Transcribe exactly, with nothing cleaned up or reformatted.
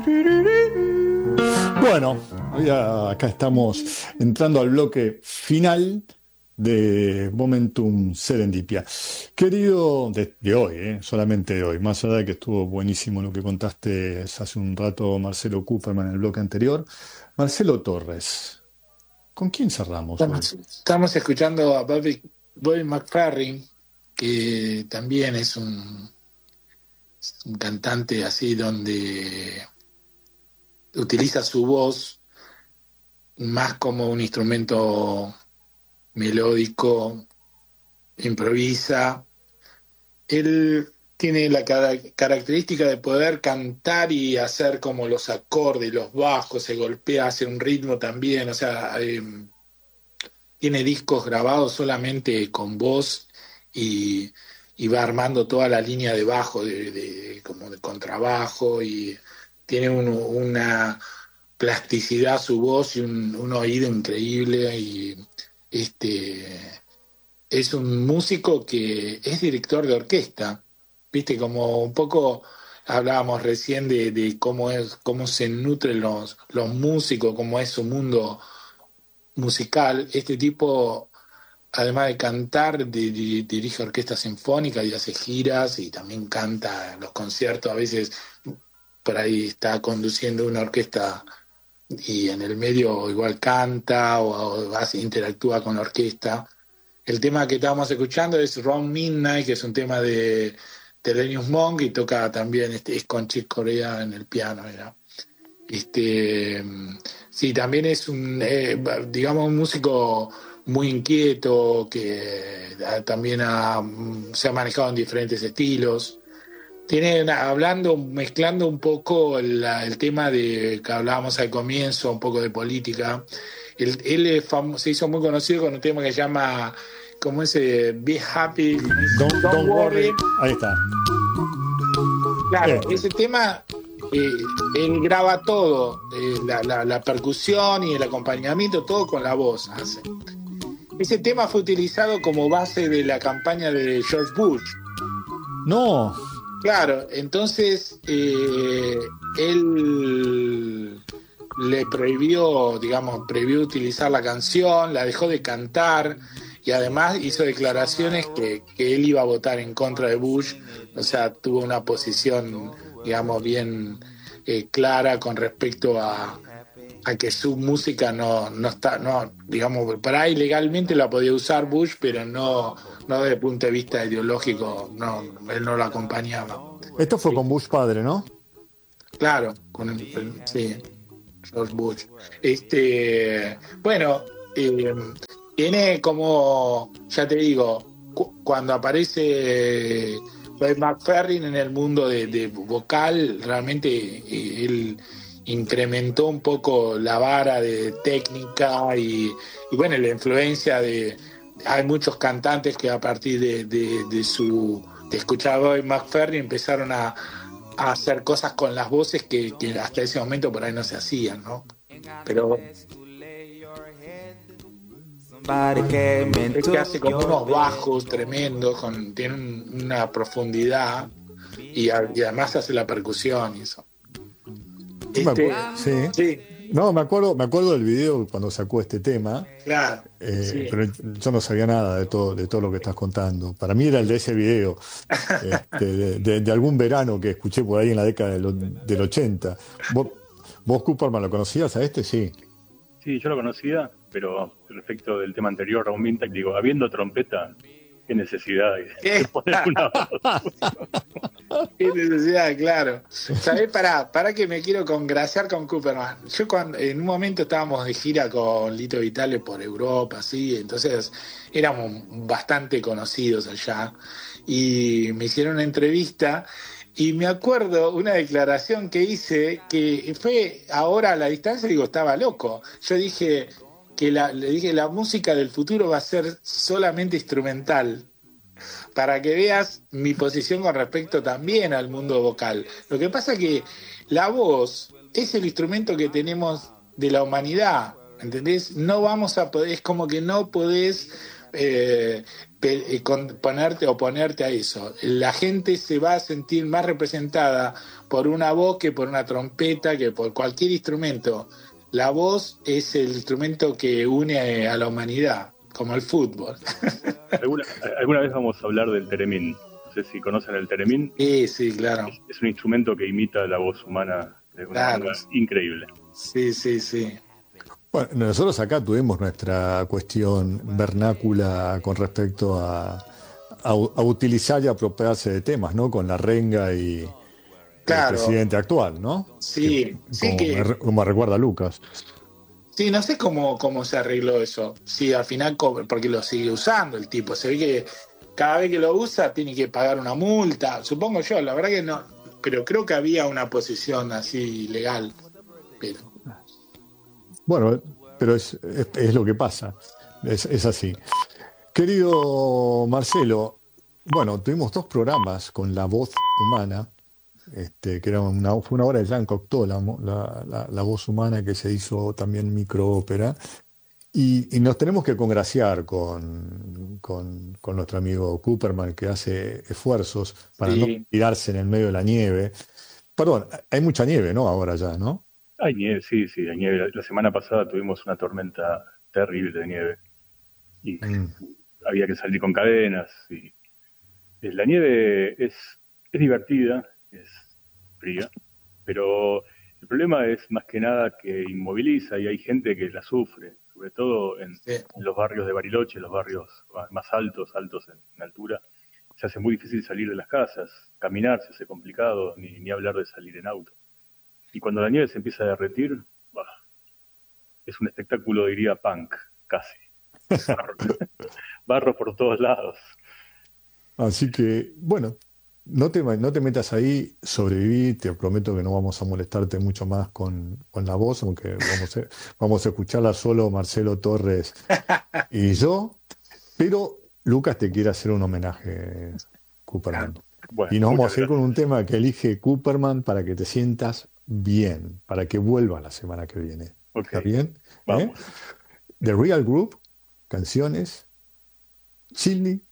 Bueno, ya acá estamos entrando al bloque final de Momentum Serendipia. Querido, de, de hoy, eh, solamente de hoy, más allá de que estuvo buenísimo lo que contaste hace un rato Marcelo Cooperman en el bloque anterior, Marcelo Torres, ¿con quién cerramos hoy? Estamos, estamos escuchando a Bobby, Bobby McFerrin, que también es un, un cantante así donde utiliza su voz más como un instrumento melódico, improvisa. Él tiene la cara- característica de poder cantar y hacer como los acordes, los bajos, se golpea, hace un ritmo también, o sea, eh, tiene discos grabados solamente con voz y, y va armando toda la línea de bajo, de, de- como de contrabajo, y tiene un- una plasticidad su voz y un, un oído increíble. Y este es un músico que es director de orquesta, viste, como un poco hablábamos recién de, de cómo es, cómo se nutren los, los músicos, cómo es su mundo musical. Este tipo, además de cantar, di- di- dirige orquesta sinfónica y hace giras y también canta en los conciertos. A veces por ahí está conduciendo una orquesta y en el medio igual canta o, o hace- interactúa con la orquesta. El tema que estábamos escuchando es Round Midnight, que es un tema de Thelonious Monk y toca también, este, es con Chick Corea en el piano. Era. Este, sí, también es un, eh, digamos, un músico muy inquieto que ah, también ha, mm, se ha manejado en diferentes estilos. Tiene una- hablando, mezclando un poco el, el tema de que hablábamos al comienzo, un poco de política. Él, él es famo- se hizo muy conocido con un tema que se llama, ¿cómo es? eh, Be Happy, ¿cómo es? Don't, Don't don't worry, Worry. ahí está. Claro, Este. ese tema, eh, él graba todo, eh, la, la- la percusión y el acompañamiento, todo con la voz hace. Ese tema fue utilizado como base de la campaña de George Bush. No, Claro, entonces eh, él le prohibió, digamos, prohibió utilizar la canción, la dejó de cantar y además hizo declaraciones que, que él iba a votar en contra de Bush. O sea, tuvo una posición, digamos, bien eh, clara con respecto a, a que su música no, no está, no, digamos, para ahí legalmente la podía usar Bush, pero no, no desde el punto de vista ideológico, no, él no lo acompañaba. esto fue con Bush padre, ¿no? Claro, con el, el- sí, George Bush. Este, bueno, eh, tiene como, ya te digo, cu- cuando aparece Ray McFerrin en el mundo de, de vocal, realmente eh, él incrementó un poco la vara de técnica y, y bueno, la influencia de... Hay muchos cantantes que a partir de, de, de su de escuchar a Ray McFerrin empezaron a, a hacer cosas con las voces que, que hasta ese momento por ahí no se hacían, ¿no? Pero es que hace como unos bajos tremendos, con, tiene un- una profundidad y, a- y además hace la percusión y eso. Yo me Este, acuerdo, sí. sí, No, me acuerdo, me acuerdo del video cuando sacó este tema, claro, eh, sí. pero yo no sabía nada de todo, de todo lo que estás contando. Para mí era el de ese video, este, de, de- de algún verano que escuché por ahí en la década del, o- del ochenta. ¿Vos, vos Cooperman lo conocías a este? Sí. Sí, yo lo conocía, pero respecto del tema anterior, Raúl Mintak, digo, habiendo trompeta, qué necesidad de, de ¿Qué? poner una voz. Qué necesidad, claro. ¿Sabés? Para, para que me quiero congraciar con Cooperman. Yo cuando en un momento estábamos de gira con Lito Vitale por Europa, así, entonces éramos bastante conocidos allá. Y me hicieron una entrevista y me acuerdo una declaración que hice que fue ahora a la distancia, digo, estaba loco. Yo dije que la, le dije la música del futuro va a ser solamente instrumental para que veas mi posición con respecto también al mundo vocal. Lo que pasa es que la voz es el instrumento que tenemos de la humanidad, ¿entendés? No vamos a poder, es como que no podés eh, pe- eh, con- ponerte o ponerte a eso. La gente se va a sentir más representada por una voz que por una trompeta, que por cualquier instrumento. La voz es el instrumento que une a la humanidad, como el fútbol. ¿Alguna, alguna vez vamos a hablar del teremín? No sé si conocen el teremín. Sí, sí, claro, Es, es un instrumento que imita la voz humana de una claro. manera increíble. Sí, sí, sí. Bueno, nosotros acá tuvimos nuestra cuestión vernácula con respecto a, a- a utilizar y apropiarse de temas, ¿no? Con la renga y el Claro, presidente actual, ¿no? Que, sí, sí como, me que re- como recuerda Lucas. sí, no sé cómo, cómo se arregló eso. Sí, al final, co- porque lo sigue usando el tipo. Se ve que cada vez que lo usa tiene que pagar una multa. Supongo yo, la verdad que no. Pero creo que había una posición así legal. Pero, Bueno, pero es, es- es lo que pasa, es, es así. Querido Marcelo, bueno, tuvimos dos programas con la voz humana, este, que era una, fue una obra de Jean Cocteau, la, mo- la- la- la voz humana que se hizo también microópera, y, y nos tenemos que congraciar con, con, con nuestro amigo Cooperman, que hace esfuerzos para no sí, tirarse en el medio de la nieve. Perdón, hay mucha nieve, ¿no? Ahora ya, ¿no? Hay nieve, sí, sí, hay nieve. La, la semana pasada tuvimos una tormenta terrible de nieve y Mm. había que salir con cadenas. Y eh, la nieve es, es divertida, es fría, pero el problema es más que nada que inmoviliza y hay gente que la sufre, sobre todo en, sí. en los barrios de Bariloche, los barrios más altos, altos en, en altura. Se hace muy difícil salir de las casas, caminar se hace complicado, ni, ni hablar de salir en auto. Y cuando la nieve se empieza a derretir, bah, es un espectáculo, diría, punk, casi. Barro, barro por todos lados. Así que, bueno, no te, no te metas ahí, sobreviví, te prometo que no vamos a molestarte mucho más con, con la voz, aunque vamos a, vamos a escucharla solo Marcelo Torres y yo, pero Lucas te quiere hacer un homenaje, Ah, Cooperman. Bueno, Y nos vamos muchas a ir con gracias. un tema que elige Cooperman para que te sientas bien, para que vuelvas la semana que viene. Ok, ¿Está bien? ¿Eh? vamos. The Real Group, canciones, Chilney